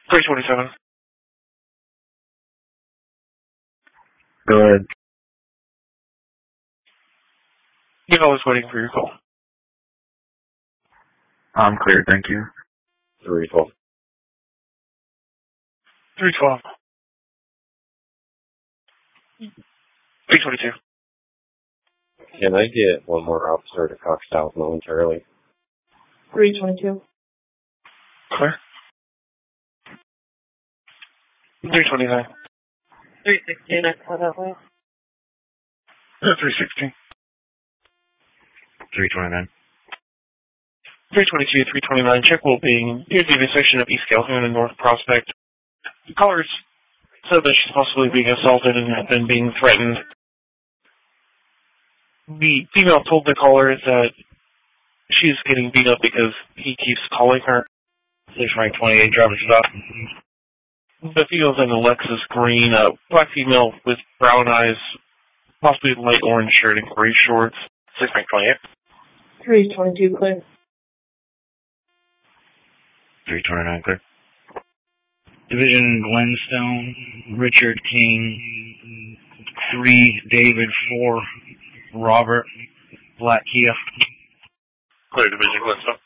327. Go ahead. You know I was waiting for your call. I'm clear, thank you. 312. 312. 322. Can I get one more officer to Cox South momentarily? 322. Clear. 329. 316, I saw that way. 316. 329. 322, 329. Check will be near the intersection of East Calhoun and North Prospect. The callers said that she's possibly being assaulted and had been being threatened. The female told the caller that she's getting beat up because he keeps calling her. 628, driver's stop. The female's in a Lexus green, black female with brown eyes, possibly light orange shirt and gray shorts. 628. 322, clear. 329, clear. Division Glenstone, Richard King, 3, David, 4, Robert, Black Kia. Clear, Division Glenstone.